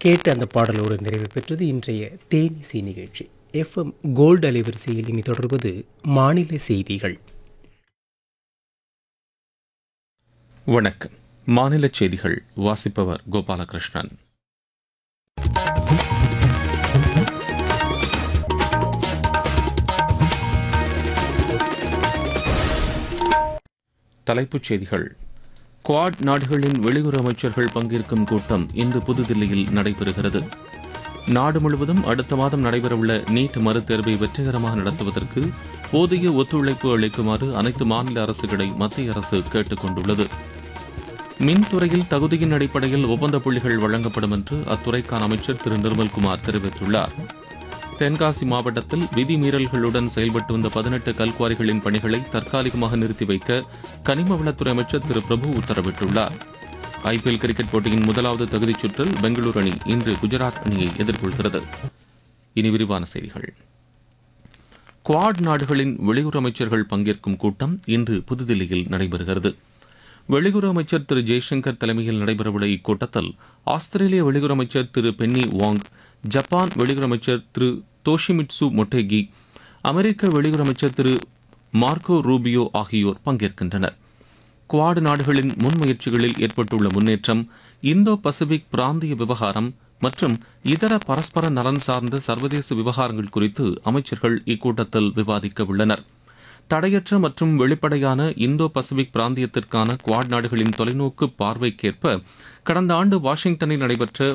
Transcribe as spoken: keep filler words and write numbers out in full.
கேட்ட அந்த பாடலோடு நிறைவு பெற்றது இன்றைய தேனிசை நிகழ்ச்சி. எஃப்எம் கோல்டு அலைவரிசையில் இனி தொடர்வது மாநில செய்திகள். வணக்கம். மாநில செய்திகள் வாசிப்பவர் கோபாலகிருஷ்ணன். தலைப்புச் செய்திகள். குவாட் நாடுகளின் வெளியுறவு அமைச்சர்கள் பங்கேற்கும் கூட்டம் இன்று புதுதில்லியில் நடைபெறுகிறது. நாடு முழுவதும் அடுத்த மாதம் நடைபெறவுள்ள நீட் மறுதேர்வை வெற்றிகரமாக நடத்துவதற்கு போதிய ஒத்துழைப்பு அளிக்குமாறு அனைத்து மாநில அரசுகளை மத்திய அரசு கேட்டுக் கொண்டுள்ளது. மின்துறையில் தகுதியின் அடிப்படையில் ஒப்பந்த புள்ளிகள் வழங்கப்படும் என்று அத்துறைக்கான அமைச்சர் திரு நிர்மல்குமார் தெரிவித்துள்ளார். தென்காசி மாவட்டத்தில் விதிமீறல்களுடன் செயல்பட்டு வந்த பதினெட்டு கல்குவாரிகளின் பணிகளை தற்காலிகமாக நிறுத்தி வைக்க கனிம வளத்துறை அமைச்சர் திரு பிரபு உத்தரவிட்டுள்ளார். ஐபிஎல் கிரிக்கெட் போட்டியின் முதலாவது தகுதிச் சுற்றில் பெங்களூரு அணி இன்று குஜராத் அணியை எதிர்கொள்கிறது. இனி விரிவான செய்திகள். குவாட் நாடுகளின் வெளியுறவு அமைச்சர்கள் பங்கேற்கும் கூட்டம் இன்று புதுதில்லியில் நடைபெறுகிறது. வெளியுறவு அமைச்சர் திரு ஜெய்சங்கர் தலைமையில் நடைபெறவுள்ள இக்கூட்டத்தில் ஆஸ்திரேலிய வெளியுறவு அமைச்சர் திரு பென்னி வாங், ஜப்பான் வெளியுறவு அமைச்சர் திரு தோஷிமிட்சு மொட்டேகி, அமெரிக்க வெளியுறவு அமைச்சர் திரு மார்க்கோ ரூபியோ ஆகியோர் பங்கேற்கின்றனர். குவாட் நாடுகளின் முன்முயற்சிகளில் ஏற்பட்டுள்ள முன்னேற்றம், இந்தோ பசிபிக் பிராந்திய விவகாரம் மற்றும் இதர பரஸ்பர நலன் சார்ந்த சர்வதேச விவகாரங்கள் குறித்து அமைச்சர்கள் இக்கூட்டத்தில் விவாதிக்க உள்ளனர். தடையற்ற மற்றும் வெளிப்படையான இந்தோ பசிபிக் பிராந்தியத்திற்கான குவாட் நாடுகளின் தொலைநோக்கு பார்வைக்கேற்ப கடந்த ஆண்டு வாஷிங்டனில் நடைபெற்ற